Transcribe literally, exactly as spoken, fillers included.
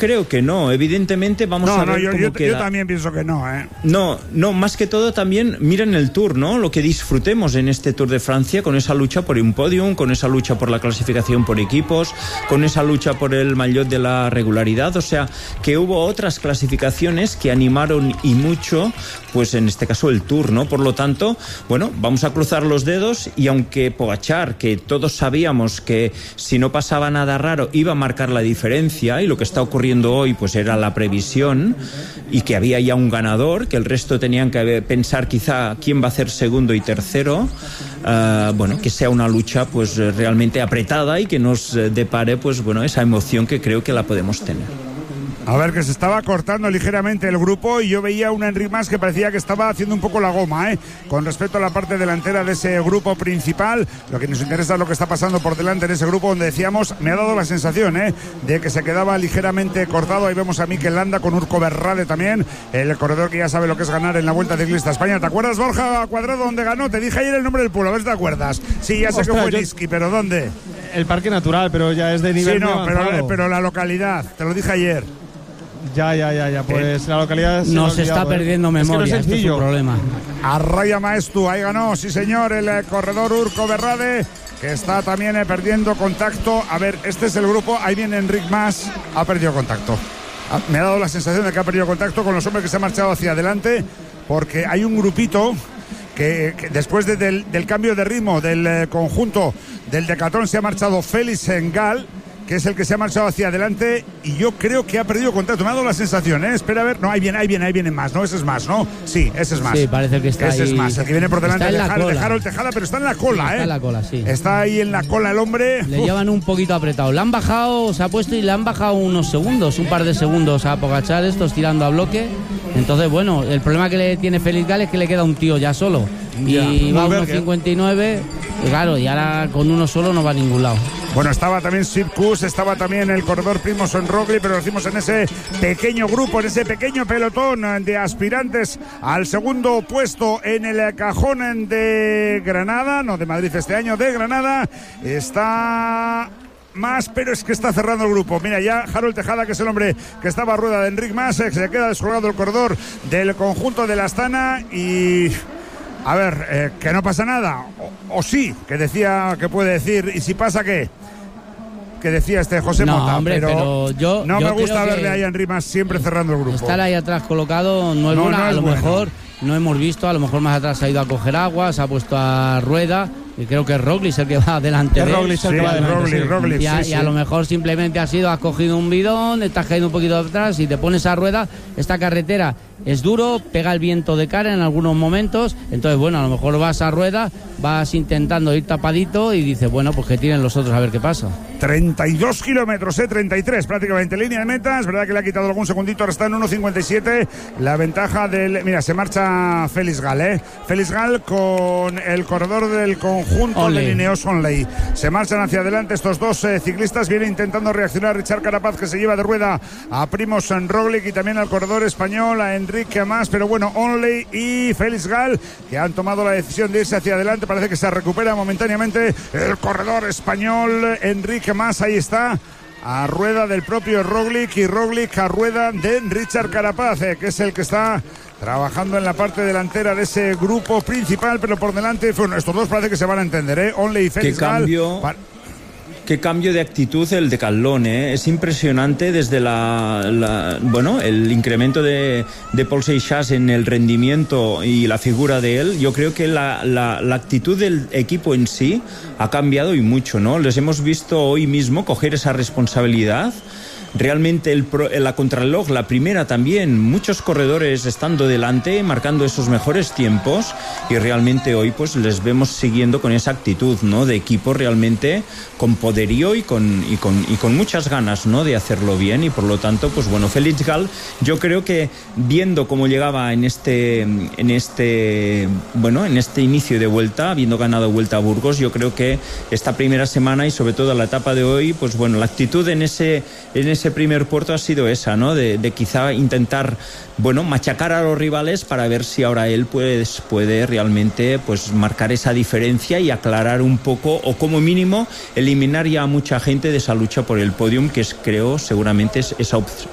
creo que no. Evidentemente vamos no, a ver no, yo, cómo yo, queda. Yo también pienso que no, ¿eh? No, no, más que todo también miren el Tour, ¿no? Lo que disfrutemos en este Tour de Francia con esa lucha por un podium, con esa lucha por la clasificación por equipos, con esa lucha por el maillot de la regularidad. O sea, que hubo otras clasificaciones que animaron y mucho, pues en este caso el Tour, ¿no? Por lo tanto, bueno, vamos a cruzar los dedos y aunque Pogačar, que todos sabíamos que si no pasaba nada raro iba a marcar la diferencia, y lo que está ocurriendo hoy pues era la previsión y que había ya un ganador, que el resto tenían que pensar quizá quién va a hacer segundo y tercero, uh, bueno, que sea una lucha pues realmente apretada y que nos depare pues bueno esa emoción que creo que la podemos tener. A ver, que se estaba cortando ligeramente el grupo y yo veía un Enric Mas que parecía que estaba haciendo un poco la goma, ¿eh? Con respecto a la parte delantera de ese grupo principal. Lo que nos interesa es lo que está pasando por delante en ese grupo, donde decíamos, me ha dado la sensación, ¿eh? De que se quedaba ligeramente cortado. Ahí vemos a Mikel Landa con Urko Berrade también, el corredor que ya sabe lo que es ganar en la Vuelta Ciclista a España. ¿Te acuerdas, Borja Cuadrado, dónde ganó? Te dije ayer el nombre del pueblo, a ver si te acuerdas. Sí, ya sé Ostras, que fue yo... Niski, pero ¿dónde? El Parque Natural, pero ya es de nivel Sí, no, pero, pero, pero la localidad, te lo dije ayer. Ya, ya, ya, ya, pues eh, la localidad se nos está perdiendo eh. memoria, es que no es esto es un problema. Arraya Maestu, ahí ganó, sí señor, el eh, corredor Urko Berrade, que está también eh, perdiendo contacto. A ver, este es el grupo, ahí viene Enric Mas, ha perdido contacto. Ah, me ha dado la sensación de que ha perdido contacto con los hombres que se han marchado hacia adelante, porque hay un grupito que, que después de, del, del cambio de ritmo del eh, conjunto del Decathlon se ha marchado Félix Engal, que es el que se ha marchado hacia adelante, y yo creo que ha perdido contacto. Me ha dado la sensación, ¿eh? Espera a ver. No, ahí viene, ahí viene, ahí viene más, ¿no? Ese es más, ¿no? Sí, ese es más. Sí, parece que está Ese ahí. es más, el que viene por delante de Harold Tejada, pero está en la cola, sí, ¿eh? Está en la cola, sí. Está ahí en la cola el hombre. Le Uf. llevan un poquito apretado. Le han bajado, se ha puesto y le han bajado unos segundos, un par de segundos a Pogačar, estos tirando a bloque. Entonces, bueno, el problema que le tiene Félix Gall es que le queda un tío ya solo. Ya, y va a uno cincuenta y nueve, y claro, y ahora con uno solo no va a ningún lado. Bueno, estaba también Sepp Kuss, estaba también el corredor Primož Roglič, pero lo hicimos en ese pequeño grupo, en ese pequeño pelotón de aspirantes al segundo puesto en el cajón de Granada, no de Madrid este año, de Granada. Está Mas, pero es que está cerrando el grupo. Mira ya Harold Tejada, que es el hombre que estaba a rueda de Enric Mas, eh, se queda descolgado el corredor del conjunto de la Astana y... A ver, eh, que no pasa nada, o, o sí, que decía, que puede decir, y si pasa, ¿qué? Que decía este José no, Mota, hombre, pero, pero yo, no yo me gusta verle que a Enric Mas siempre cerrando el grupo. Estar ahí atrás colocado no es no, bueno, no a es lo bueno. mejor no hemos visto, a lo mejor más atrás ha ido a coger agua, se ha puesto a rueda, y creo que es Roglič el que va adelante es de él. Roglič el sí, que va adelante, Roglič, sí. Roglič, y, a, sí, y a sí. lo mejor simplemente ha sido, has cogido un bidón, estás cayendo un poquito atrás y te pones a rueda. Esta carretera es duro, pega el viento de cara en algunos momentos, entonces bueno, a lo mejor vas a rueda, vas intentando ir tapadito y dices, bueno, pues que tiren los otros a ver qué pasa. treinta y dos kilómetros, eh, treinta y tres prácticamente línea de meta. Es verdad que le ha quitado algún segundito, ahora está en uno cincuenta y siete. La ventaja del... Mira, se marcha Félix Gall, ¿eh? Félix Gall con el corredor del conjunto Onley. de Ineos Onley. Se marchan hacia adelante estos dos eh, ciclistas. Viene intentando reaccionar Richard Carapaz, que se lleva de rueda a Primož Roglič y también al corredor español, a Enrique Mas. Pero bueno, Onley y Félix Gall, que han tomado la decisión de irse hacia adelante. Parece que se recupera momentáneamente el corredor español Enrique Mas. Ahí está, a rueda del propio Roglič, y Roglič a rueda de Richard Carapaz, eh, que es el que está trabajando en la parte delantera de ese grupo principal, pero por delante, bueno, estos dos parece que se van a entender, ¿eh? Onley y Félix ¿Qué cambio? Gall. Qué cambio de actitud el Decathlon, ¿eh? Es impresionante desde la, la bueno, el incremento de, de Paul Seixas en el rendimiento y la figura de él. Yo creo que la, la, la actitud del equipo en sí ha cambiado y mucho, ¿no? Les hemos visto hoy mismo coger esa responsabilidad. Realmente el pro, la contrarreloj, la primera también, muchos corredores estando delante, marcando esos mejores tiempos, y realmente hoy pues les vemos siguiendo con esa actitud, ¿no? De equipo realmente con poderío y con, y con, y con muchas ganas, ¿no? De hacerlo bien, y por lo tanto, pues bueno, Félix Gall, yo creo que viendo cómo llegaba en este, en este, bueno, en este inicio de vuelta, habiendo ganado Vuelta a Burgos, yo creo que esta primera semana y sobre todo la etapa de hoy, pues bueno, la actitud en ese, en ese Ese primer puerto ha sido esa, ¿no? De, de quizá intentar, bueno, machacar a los rivales para ver si ahora él pues, puede realmente pues marcar esa diferencia y aclarar un poco, o como mínimo eliminar ya a mucha gente de esa lucha por el podium, que es, creo, seguramente es esa opción.